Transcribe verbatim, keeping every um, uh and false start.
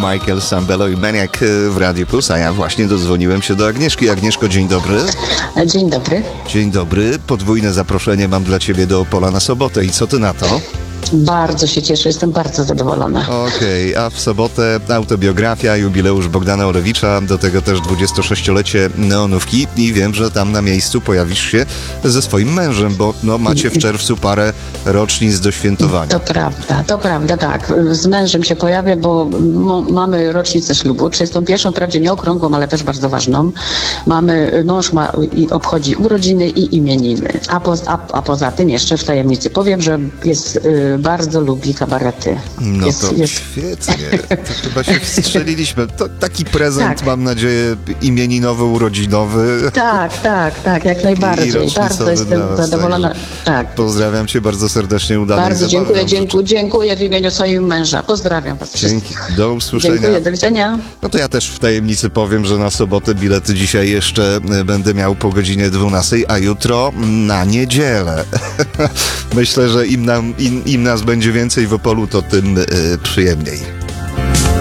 Michael Sambello i Maniac w Radiu Plus, a ja właśnie dodzwoniłem się do Agnieszki. Agnieszko, dzień dobry. Dzień dobry. Dzień dobry. Podwójne zaproszenie mam dla ciebie do Opola na sobotę. I co ty na to? Bardzo się cieszę, jestem bardzo zadowolona. Okej, okay, a w sobotę autobiografia, jubileusz Bogdana Orewicza, do tego też dwudziestosześciolecie Neonówki i wiem, że tam na miejscu pojawisz się ze swoim mężem, bo no, macie w czerwcu parę rocznic do świętowania. To prawda, to prawda, tak. Z mężem się pojawię, bo m- mamy rocznicę ślubu, trzydziestą pierwszą, wprawdzie nie okrągłą, ale też bardzo ważną. Mamy, mąż ma i obchodzi urodziny i imieniny, a, po, a, a poza tym jeszcze w tajemnicy powiem, że jest y, bardzo lubi kabarety. No jest, to jest... świetnie, to chyba się wstrzeliliśmy. To taki prezent, Tak. mam nadzieję, imieninowy, urodzinowy. Tak, tak, tak, jak najbardziej. Bardzo jestem zadowolona. Także Tak. pozdrawiam cię bardzo serdecznie, udanej Bardzo zabawy. dziękuję, dziękuję, dziękuję w imieniu swojego męża. Pozdrawiam was Dzięki, wszystkich. do usłyszenia. Dziękuję, do widzenia. No to ja też w tajemnicy powiem, że na sobotę bilety dzisiaj jeszcze będę miał po godzinie dwunastej, a jutro na niedzielę. Myślę, że im, nam, im, im nas będzie więcej w Opolu, to tym y, przyjemniej.